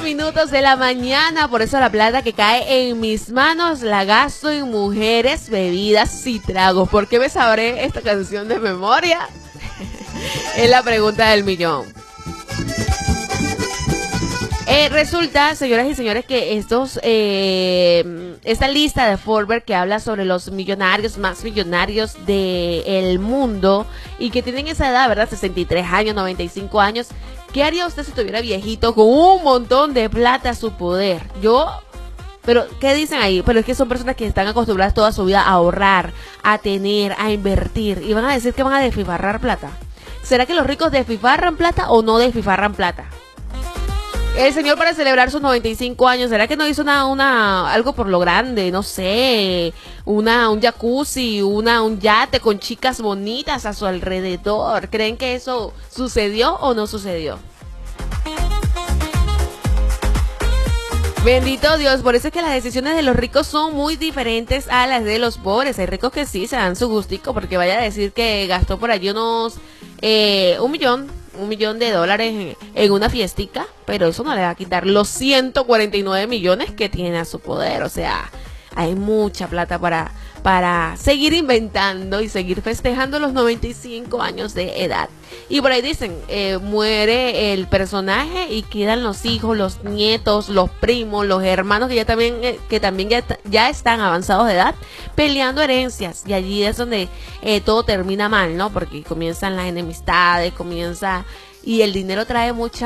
minutos de la mañana, por eso la plata que cae en mis manos la gasto en mujeres, bebidas y tragos. ¿Por qué me sabré esta canción de memoria? Es la pregunta del millón. Resulta, señoras y señores, que esta lista de Forbes que habla sobre los millonarios más millonarios del mundo y que tienen esa edad, ¿verdad? 63 años, 95 años. ¿Qué haría usted si estuviera viejito con un montón de plata a su poder? Pero, ¿qué dicen ahí? Pero es que son personas que están acostumbradas toda su vida a ahorrar, a tener, a invertir. Y van a decir que van a desfifarrar plata. ¿Será que los ricos desfifarran plata o no desfifarran plata? El señor, para celebrar sus 95 años, ¿será que no hizo algo por lo grande? No sé, un jacuzzi, un yate con chicas bonitas a su alrededor. ¿Creen que eso sucedió o no sucedió? Bendito Dios, por eso es que las decisiones de los ricos son muy diferentes a las de los pobres. Hay ricos que sí se dan su gustico, porque vaya a decir que gastó por allí unos $1 millón en una fiestica, pero eso no le va a quitar los 149 millones que tiene a su poder. O sea, hay mucha plata para seguir inventando y seguir festejando los 95 años de edad. Y por ahí dicen, muere el personaje y quedan los hijos, los nietos, los primos, los hermanos que también ya están avanzados de edad, peleando herencias. Y allí es donde todo termina mal, ¿no? Porque comienzan las enemistades, y el dinero trae mucha